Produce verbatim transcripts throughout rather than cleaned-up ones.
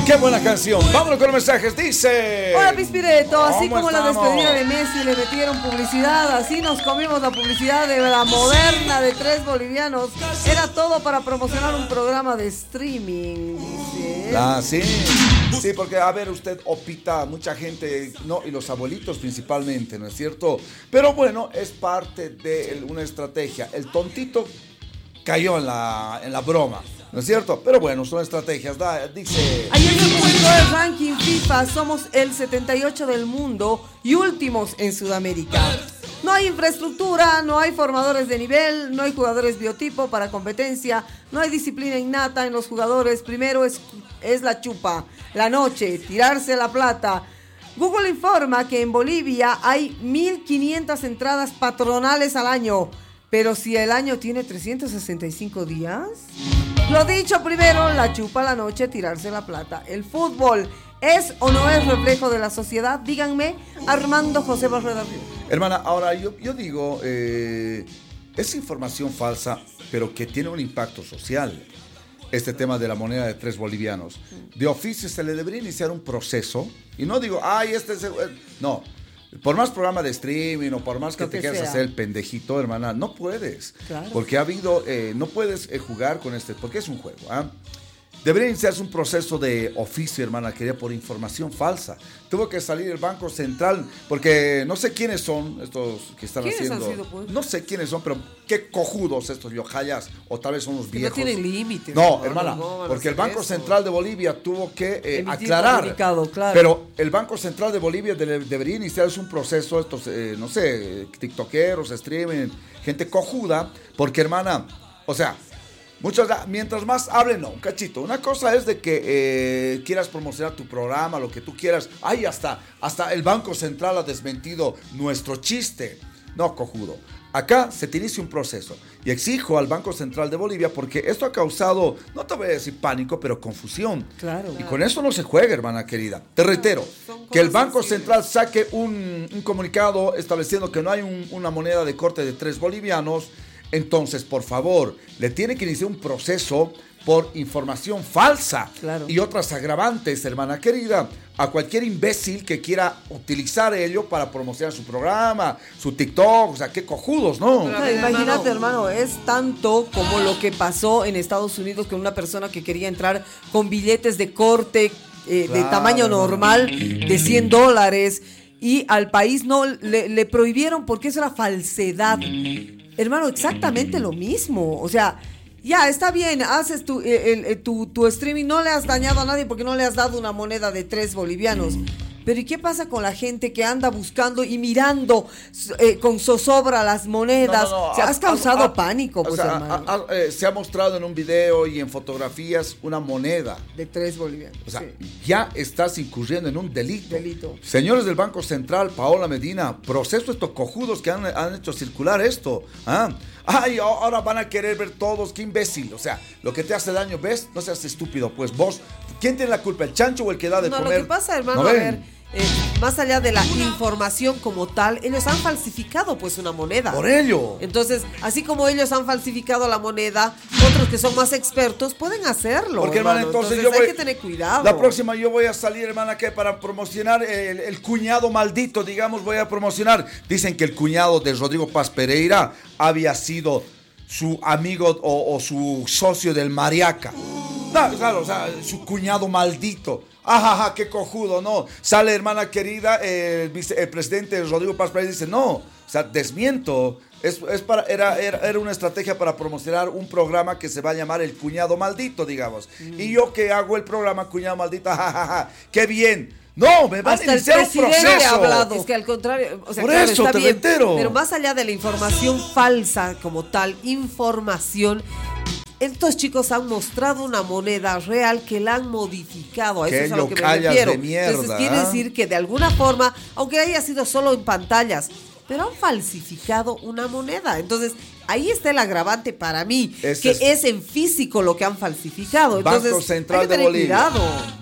¡Qué buena canción! Vámonos con los mensajes, dice... Hola, Pispireto, así como estamos? la despedida de Messi le metieron publicidad, así nos comimos la publicidad de la moderna de tres bolivianos. Era todo para promocionar un programa de streaming, dice. Ah, sí. Sí, porque, a ver, usted opita, mucha gente, no, y los abuelitos principalmente, ¿no es cierto? Pero bueno, es parte de una estrategia. El tontito cayó en la, en la broma, ¿no es cierto? Pero bueno, son estrategias. Da, dice... Ayer se publicó el ranking FIFA, somos el setenta y ocho del mundo y últimos en Sudamérica. No hay infraestructura, no hay formadores de nivel, no hay jugadores biotipo para competencia, no hay disciplina innata en los jugadores. Primero es, es la chupa, la noche, tirarse la plata. Google informa que en Bolivia hay mil quinientas entradas patronales al año, pero si el año tiene trescientos sesenta y cinco días... Lo dicho primero, la chupa, la noche, tirarse la plata. El fútbol, ¿es o no es reflejo de la sociedad? Díganme, Armando José Barrera. Hermana, ahora yo, yo digo, eh, es información falsa, pero que tiene un impacto social. Este tema de la moneda de tres bolivianos. De oficio se le debería iniciar un proceso, y no digo, ay, este es... el... No, por más programa de streaming o por más que Lo te que quieras sea. hacer el pendejito, hermana, no puedes. Claro. Porque ha habido, eh, no puedes eh, jugar con este, porque es un juego, ¿ah? Debería iniciarse un proceso de oficio, hermana, querida, por información falsa. Tuvo que salir el Banco Central, porque no sé quiénes son estos que están ¿Quiénes haciendo. han sido, pues? No sé quiénes son, pero qué cojudos estos yohayas, o tal vez son los Que viejos. no tienen límites. No, No, hermana, no, no van a porque el hacer Banco eso. Central de Bolivia tuvo que eh, Emitir aclarar. comunicado, claro. Pero el Banco Central de Bolivia de- debería iniciar un proceso, estos, eh, no sé, tiktokeros, streaming, gente cojuda, porque, hermana, o sea, muchos, mientras más hablen, no, un cachito. Una cosa es de que eh, quieras promocionar tu programa, lo que tú quieras. Ay, hasta, hasta el Banco Central ha desmentido nuestro chiste. No, cojudo. Acá se te inicia un proceso y exijo al Banco Central de Bolivia, porque esto ha causado, no te voy a decir pánico, pero confusión. Claro. Y con eso no se juega, hermana querida. Te reitero, son que el cosas Banco sensibles. Central saque un, un comunicado estableciendo que no hay un- una moneda de corte de tres bolivianos. Entonces, por favor, le tiene que iniciar un proceso por información falsa. Claro. Y otras agravantes, hermana querida, a cualquier imbécil que quiera utilizar ello para promocionar su programa, su TikTok, o sea, qué cojudos, ¿no? O sea, imagínate, hermano, es tanto como lo que pasó en Estados Unidos con una persona que quería entrar con billetes de corte eh, de Claro, tamaño hermano. normal de cien dólares y al país no le, le prohibieron porque eso era falsedad. Hermano, exactamente lo mismo. O sea, ya está bien, haces tu, el, el- tu, tu streaming, no le has dañado a nadie porque no le has dado una moneda de tres bolivianos. Pero ¿y qué pasa con la gente que anda buscando y mirando eh, con zozobra las monedas? No, no, no, O sea, ha- has causado ha- pánico, o pues, sea, hermano. ha- ha- eh, se ha mostrado en un video y en fotografías una moneda. De tres bolivianos. O sea, sí. ya estás incurriendo en un delito. Delito. Señores del Banco Central, Paola Medina, proceso estos cojudos que han, han hecho circular esto. ¿Ah? Ay, ahora van a querer ver todos, qué imbécil. O sea, lo que te hace daño, ¿ves? No seas estúpido, pues vos. ¿Quién tiene la culpa? ¿El chancho o el que da de No, comer? lo que pasa, hermano, ¿No a ven? ver, eh, más allá de la información como tal, ellos han falsificado pues una moneda. Por ello. Entonces, así como ellos han falsificado la moneda, otros que son más expertos pueden hacerlo. Porque, hermana, hermano. entonces, yo hay voy- que tener cuidado. La próxima yo voy a salir, hermana, que para promocionar el, el cuñado maldito, digamos, voy a promocionar. Dicen que el cuñado de Rodrigo Paz Pereira había sido su amigo o, o su socio del Mariaca. No, claro, o sea, su cuñado maldito. Ajaja, qué cojudo, no. Sale, hermana querida, eh, el, vice- el presidente Rodrigo Paz Pereira dice, no, o sea, desmiento. Es, es para, era, era, era una estrategia para promocionar un programa que se va a llamar El Cuñado Maldito, digamos. Mm. Y yo que hago el programa Cuñado Maldito, jajaja, qué bien. No, me van Hasta a el iniciar un presidente proceso. ha hablado. Es que al contrario, o sea, Por claro, eso, está te bien, reitero. pero más allá de la información falsa como tal, información, estos chicos han mostrado una moneda real que la han modificado. A eso Qué es a lo que me yocayas refiero. de mierda, Entonces quiere ¿ah? decir que de alguna forma, aunque haya sido solo en pantallas, pero han falsificado una moneda. Entonces, ahí está el agravante para mí, Ese que es- es en físico lo que han falsificado. Entonces, Banco Central hay que de tener Bolivia. cuidado.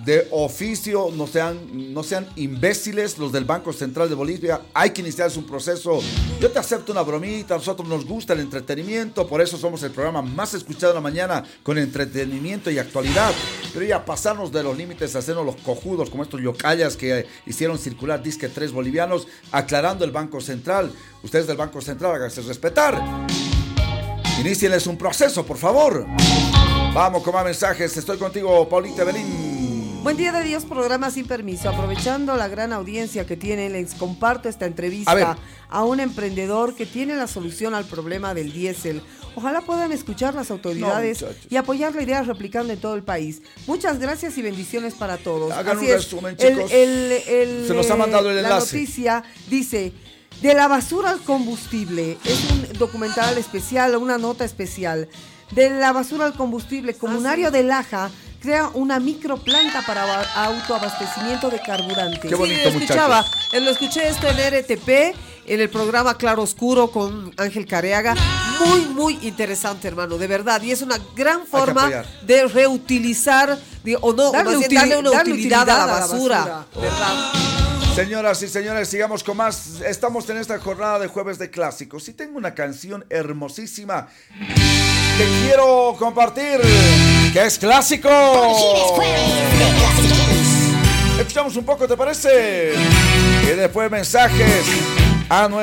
de oficio, no sean, no sean imbéciles los del Banco Central de Bolivia. Hay que iniciar un proceso. Yo te acepto una bromita, a nosotros nos gusta el entretenimiento, por eso somos el programa más escuchado en la mañana con entretenimiento y actualidad. Pero ya pasarnos de los límites, hacernos los cojudos como estos yocayas que hicieron circular disque tres bolivianos, aclarando el Banco Central. Ustedes del Banco Central, háganse respetar. Inícienles un proceso, por favor. Vamos con más mensajes. Estoy contigo, Paulita Belín. Buen día de Dios, programa Sin Permiso. Aprovechando la gran audiencia que tiene, les comparto esta entrevista a, a un emprendedor que tiene la solución al problema del diésel. Ojalá puedan escuchar las autoridades no, y apoyar la idea replicando en todo el país. Muchas gracias y bendiciones para todos. Hagan Así un es, resumen, chicos. El, el, el, Se nos ha mandado el la enlace. La noticia dice: de la basura al combustible. Es un documental especial, una nota especial. De la basura al combustible, Comunario ah, sí. de Laja crea una microplanta para autoabastecimiento de carburante. Qué bonito, sí, lo escuchaba, muchachos. Lo escuché esto en R T P, en el programa Claro Oscuro con Ángel Careaga. Muy, muy interesante, hermano, de verdad. Y es una gran forma de reutilizar, de, o no, darle, util, darle una darle utilidad, utilidad a la basura, a la basura. ¿Verdad? Señoras y señores, sigamos con más. Estamos en esta jornada de jueves de clásicos y tengo una canción hermosísima que quiero compartir, que es clásico. Escuchamos un poco, ¿te parece? Y después mensajes a nuestro